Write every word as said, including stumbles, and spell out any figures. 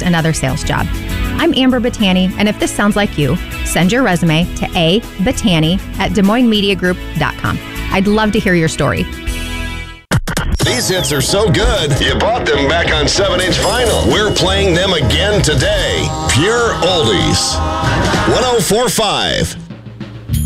another sales job. I'm Amber Battani, and if this sounds like you, send your resume to a battani at des moines media group dot com. I'd love to hear your story. These hits are so good, you bought them back on seven inch vinyl. We're playing them again today. Pure Oldies. one oh four point five.